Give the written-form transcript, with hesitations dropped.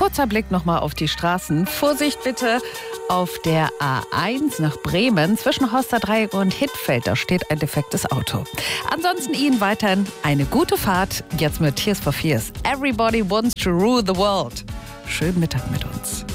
kurzer Blick nochmal auf die Straßen. Vorsicht bitte auf der A1 nach Bremen zwischen Horsterdreieck und Hittfeld. Da steht ein defektes Auto. Ansonsten Ihnen weiterhin eine gute Fahrt. Jetzt mit Tears for Fears. Everybody wants to rule the world. Schönen Mittag mit uns.